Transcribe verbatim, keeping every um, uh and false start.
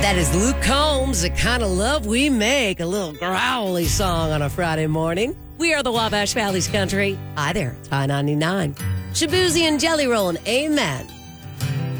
That is Luke Combs, The Kind of Love We Make, a little growly song on a Friday morning. We are the Wabash Valley's country. Hi there, it's High ninety-nine. Shabuzi and Jelly Roll, and amen.